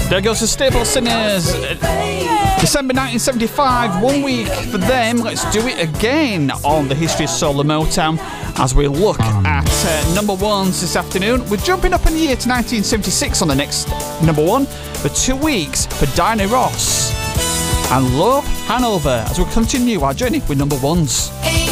There goes the Stable Singers. December 1975, 1 week for them. Let's do it again on the History of Soul and Motown as we look at number ones this afternoon. We're jumping up in the year to 1976 on the next number one for 2 weeks for Diana Ross and Love Hanover as we continue our journey with number ones.